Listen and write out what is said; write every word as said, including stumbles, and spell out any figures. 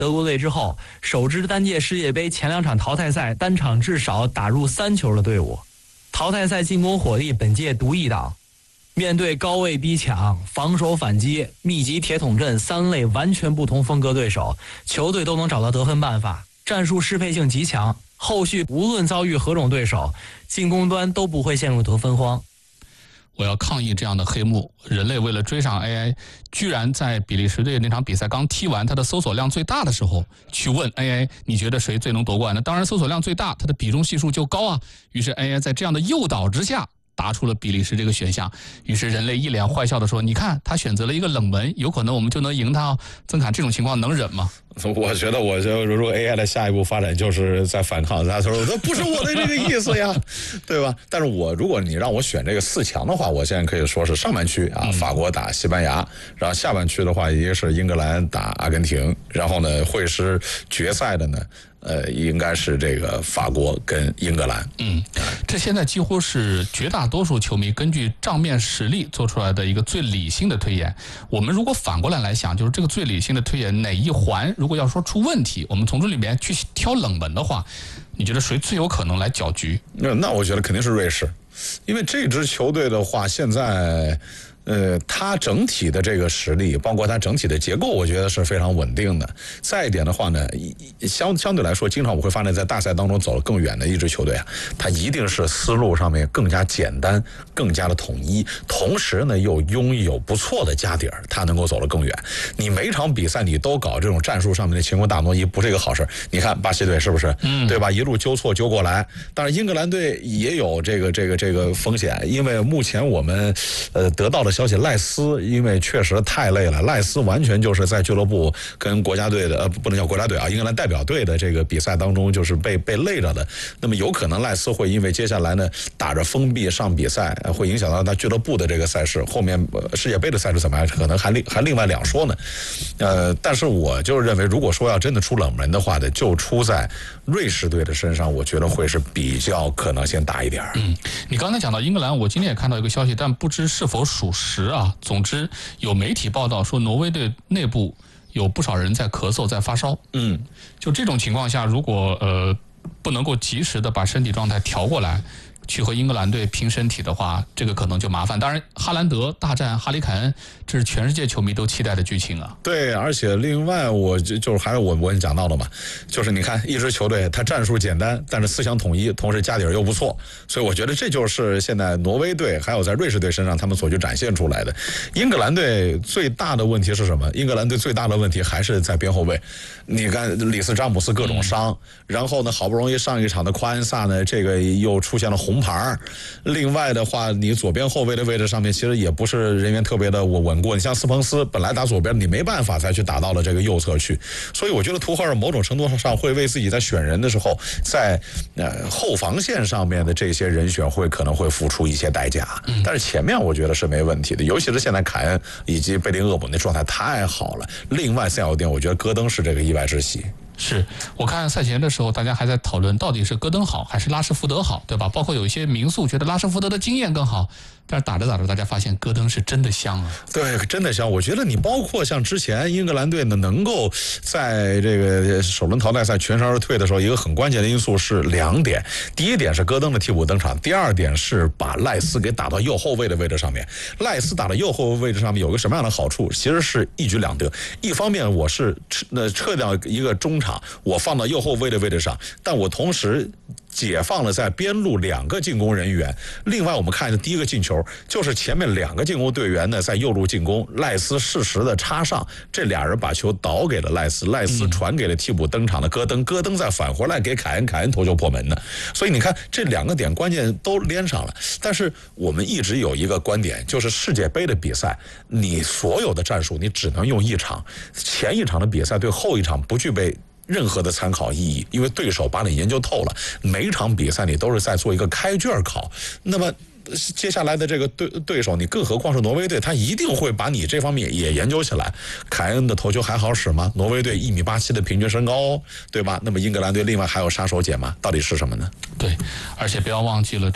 德国队之后，首支单届世界杯前两场淘汰赛单场至少打入三球的队伍。淘汰赛进攻火力本届独一档，面对高位逼抢、防守反击、密集铁桶阵三类完全不同风格对手，球队都能找到得分办法，战术适配性极强。后续无论遭遇何种对手，进攻端都不会陷入得分荒。 我要抗议这样的黑幕，人类为了追上 A I， 居然在比利时队那场比赛刚踢完，它的搜索量最大的时候，去问 A I 你觉得谁最能夺冠？那当然搜索量最大，它的比重系数就高啊。于是 A I 在这样的诱导之下，答出了比利时这个选项。于是人类一脸坏笑的说：“你看，他选择了一个冷门，有可能我们就能赢他。”曾侃，这种情况能忍吗？ 我觉得，我就如果 A I 的下一步发展就是在反抗，他说这不是我的这个意思呀，对吧？但是我如果你让我选这个四强的话，我现在可以说是上半区啊，法国打西班牙，然后下半区的话，一个是英格兰打阿根廷，然后呢，会是决赛的呢。呃，应该是这个法国跟英格兰。 嗯，这现在几乎是绝大多数球迷根据账面实力做出来的一个最理性的推演。我们如果反过来来想，就是这个最理性的推演哪一环，如果要说出问题，我们从这里面去挑冷门的话，你觉得谁最有可能来搅局？ 那那我觉得肯定是瑞士，因为这支球队的话，现在。呃，它整体的这个实力，包括它整体的结构，我觉得是非常稳定的。再一点的话呢，相相对来说，经常我会发现，在大赛当中走得更远的一支球队啊，它一定是思路上面更加简单、更加的统一，同时呢又拥有不错的家底儿，它能够走得更远。你每场比赛你都搞这种战术上面的乾坤大挪移，不是一个好事。你看巴西队是不是？嗯，对吧？一路纠错纠过来，但是英格兰队也有这个这个这个风险，因为目前我们呃得到的消息，赖斯因为确实太累了，赖斯完全就是在俱乐部跟国家队的呃不能叫国家队啊，英格兰代表队的这个比赛当中就是被被累着的。那么有可能赖斯会因为接下来呢打着封闭上比赛，会影响到他俱乐部的这个赛事，后面、呃、世界杯的赛事怎么样，可能还另还另外两说呢。呃，但是我就认为，如果说要真的出冷门的话呢，就出在瑞士队的身上，我觉得会是比较可能性大一点。 嗯，你刚才讲到英格兰，我今天也看到一个消息，但不知是否属实啊。总之，有媒体报道说，挪威队内部有不少人在咳嗽、在发烧。嗯，就这种情况下，如果呃不能够及时的把身体状态调过来，去和英格兰队拼身体的话，这个可能就麻烦。当然，哈兰德大战哈里凯恩，这是全世界球迷都期待的剧情啊。 对，而且另外我就就是还是我我也讲到了嘛，就是你看一支球队，它战术简单，但是思想统一，同时家底儿又不错，所以我觉得这就是现在挪威队还有在瑞士队身上他们所去展现出来的。英格兰队最大的问题是什么？英格兰队最大的问题还是在边后卫。你看里斯詹姆斯各种伤，嗯、然后呢，好不容易上一场的夸恩萨呢，这个又出现了红牌。另外的话，你左边后卫的位置上面其实也不是人员特别的稳固。你像斯彭斯本来打左边，你没办法才去打到了这个右侧去。所以我觉得图赫尔某种程度上会为自己在选人的时候，在呃后防线上面的这些人选会可能会付出一些代价。但是前面我觉得是没问题的，尤其是现在凯恩以及贝林厄姆那状态太好了。另外再有一点，我觉得戈登是这个意外之喜。 是我看赛前的时候，大家还在讨论到底是戈登好还是拉什福德好，对吧？包括有一些民宿觉得拉什福德的经验更好，但是打着打着，大家发现戈登是真的香啊！ 对，真的香。我觉得你包括像之前英格兰队呢，能够在这个首轮淘汰赛全身而退的时候，一个很关键的因素是两点：第一点是戈登的替补登场，第二点是把赖斯给打到右后卫的位置上面。赖斯打到右后卫位置上面有个什么样的好处？其实是一举两得。一方面我是呃撤掉一个中场。我放到右后卫的位置上，但我同时解放了在边路两个进攻人员。另外我们看的第一个进球就是前面两个进攻队员呢在右路进攻，赖斯适时的插上，这俩人把球倒给了赖斯，赖斯传给了替补登场的戈登，戈登再返回来给凯恩，凯恩头球破门的。所以你看这两个点关键都连上了。但是我们一直有一个观点，就是世界杯的比赛，你所有的战术你只能用一场，前一场的比赛对后一场不具备任何的参考意义，因为对手把你研究透了，每一场比赛你都是在做一个开卷考。那么接下来的这个对对手，你更何况是挪威队，他一定会把你这方面也研究起来。凯恩的头球还好使吗？挪威队一米八七的平均身高，对吧？那么英格兰队另外还有杀手锏吗？到底是什么呢？ 对，而且不要忘记了。